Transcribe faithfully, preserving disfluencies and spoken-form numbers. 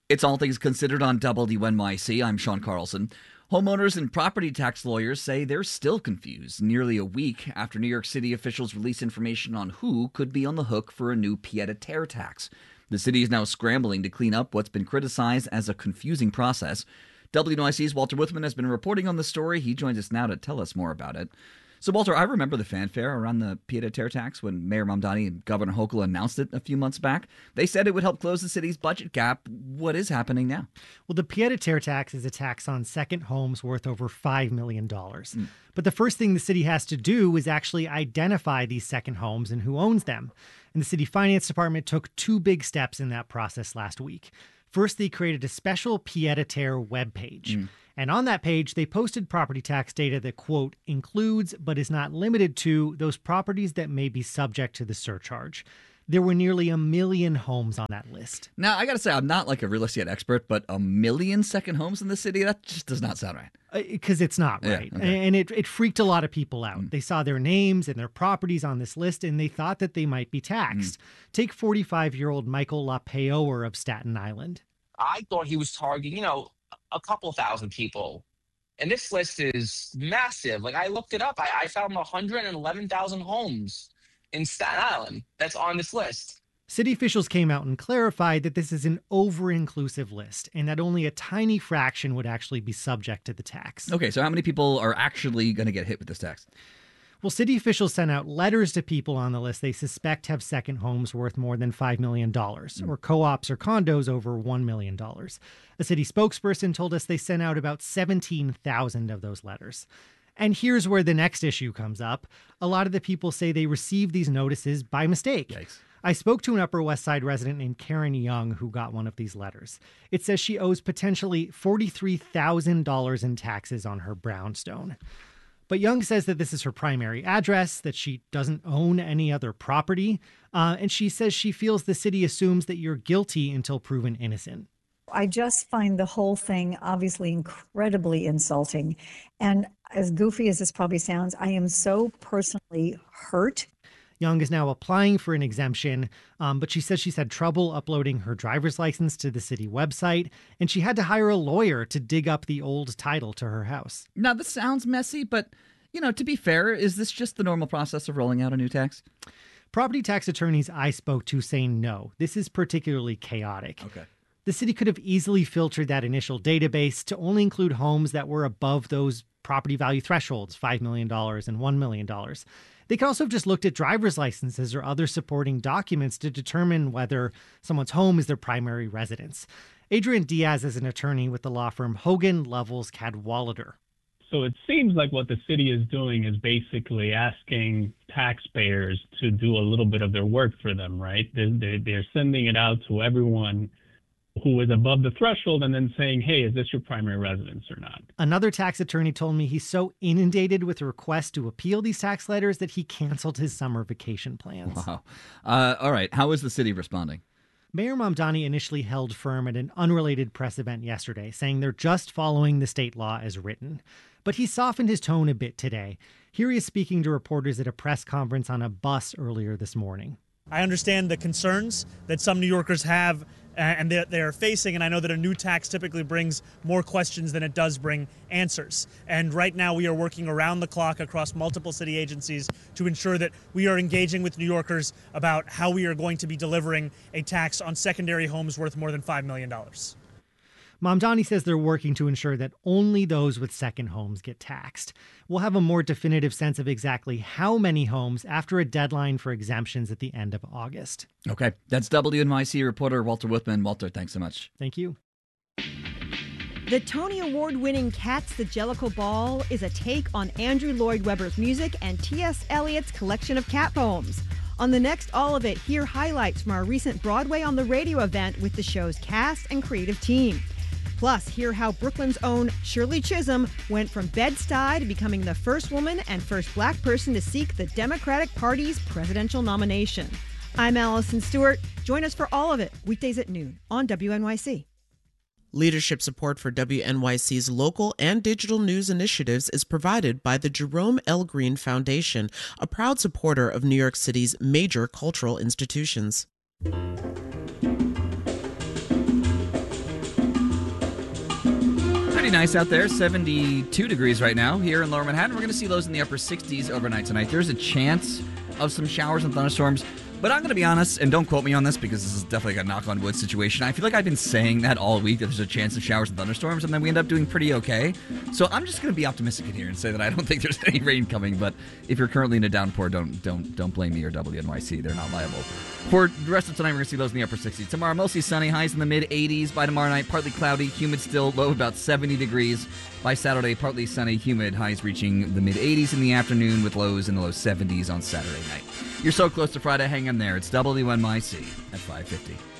It's All Things Considered on W N Y C. I'm Sean Carlson. Homeowners and property tax lawyers say they're still confused nearly a week after New York City officials released information on who could be on the hook for a new pied-à-terre tax. The city is now scrambling to clean up what's been criticized as a confusing process. W N Y C's Walter Wuthmann has been reporting on the story. He joins us now to tell us more about it. So, Walter, I remember the fanfare around the pied-à-terre tax when Mayor Mamdani and Governor Hochul announced it a few months back. They said it would help close the city's budget gap. What is happening now? Well, the pied-à-terre tax is a tax on second homes worth over five million dollars. Mm. But the first thing the city has to do is actually identify these second homes and who owns them. And the city finance department took two big steps in that process last week. First, they created a special pied-à-terre webpage. Mm. And on that page, they posted property tax data that, quote, includes but is not limited to those properties that may be subject to the surcharge. There were nearly a million homes on that list. Now, I got to say, I'm not like a real estate expert, but a million second homes in the city, that just does not sound right. Because uh, it's not right. Yeah, okay. And it, it freaked a lot of people out. Mm. They saw their names and their properties on this list, and they thought that they might be taxed. Mm. Take forty-five-year-old Michael LaPeoer of Staten Island. I thought he was targeting, you know, a couple thousand people. And this list is massive. Like, I looked it up. I, I found one hundred eleven thousand homes in Staten Island that's on this list. City officials came out and clarified that this is an over-inclusive list and that only a tiny fraction would actually be subject to the tax. Okay, so how many people are actually going to get hit with this tax? Well, city officials sent out letters to people on the list they suspect have second homes worth more than five million dollars, mm. or co-ops or condos over one million dollars. A city spokesperson told us they sent out about seventeen thousand of those letters. And here's where the next issue comes up. A lot of the people say they received these notices by mistake. Yikes. I spoke to an Upper West Side resident named Karen Young who got one of these letters. It says she owes potentially forty-three thousand dollars in taxes on her brownstone. But Young says that this is her primary address, that she doesn't own any other property, uh, and she says she feels the city assumes that you're guilty until proven innocent. I just find the whole thing obviously incredibly insulting. And as goofy as this probably sounds, I am so personally hurt. Young is now applying for an exemption, um, but she says she's had trouble uploading her driver's license to the city website, and she had to hire a lawyer to dig up the old title to her house. Now, this sounds messy, but, you know, to be fair, is this just the normal process of rolling out a new tax? Property tax attorneys I spoke to say no. This is particularly chaotic. Okay. The city could have easily filtered that initial database to only include homes that were above those property value thresholds, five million dollars and one million dollars. They could also have just looked at driver's licenses or other supporting documents to determine whether someone's home is their primary residence. Adrian Diaz is an attorney with the law firm Hogan Lovells Cadwalader. So it seems like what the city is doing is basically asking taxpayers to do a little bit of their work for them, right? They're, they're sending it out to everyone who is above the threshold and then saying, hey, is this your primary residence or not? Another tax attorney told me he's so inundated with requests to appeal these tax letters that he canceled his summer vacation plans. Wow. Uh, all right. How is the city responding? Mayor Mamdani initially held firm at an unrelated press event yesterday, saying they're just following the state law as written. But he softened his tone a bit today. Here he is speaking to reporters at a press conference on a bus earlier this morning. I understand the concerns that some New Yorkers have and they are facing, and I know that a new tax typically brings more questions than it does bring answers. And right now we are working around the clock across multiple city agencies to ensure that we are engaging with New Yorkers about how we are going to be delivering a tax on secondary homes worth more than five million dollars. Mamdani says they're working to ensure that only those with second homes get taxed. We'll have a more definitive sense of exactly how many homes after a deadline for exemptions at the end of August. Okay. That's W N Y C reporter Walter Wuthmann. Walter, thanks so much. Thank you. The Tony Award-winning Cats, the Jellicle Ball is a take on Andrew Lloyd Webber's music and T S Eliot's collection of cat poems. On the next All of It, hear highlights from our recent Broadway on the Radio event with the show's cast and creative team. Plus, hear how Brooklyn's own Shirley Chisholm went from Bed-Stuy to becoming the first woman and first black person to seek the Democratic Party's presidential nomination. I'm Allison Stewart. Join us for All of It, weekdays at noon on W N Y C. Leadership support for W N Y C's local and digital news initiatives is provided by the Jerome L. Green Foundation, a proud supporter of New York City's major cultural institutions. nice out there. seventy-two degrees right now here in Lower Manhattan. We're going to see lows in the upper sixties overnight tonight. There's a chance of some showers and thunderstorms. But I'm going to be honest, and don't quote me on this because this is definitely a knock-on-wood situation. I feel like I've been saying that all week, that there's a chance of showers and thunderstorms, and then we end up doing pretty okay. So I'm just going to be optimistic in here and say that I don't think there's any rain coming. But if you're currently in a downpour, don't don't don't blame me or W N Y C. They're not liable. For the rest of tonight, we're going to see lows in the upper sixties. Tomorrow, mostly sunny, highs in the mid-eighties. By tomorrow night, partly cloudy, humid still, low about seventy degrees. By Saturday, partly sunny, humid, highs reaching the mid-eighties in the afternoon with lows in the low seventies on Saturday night. You're so close to Friday. Hang in there. It's W N Y C at five fifty.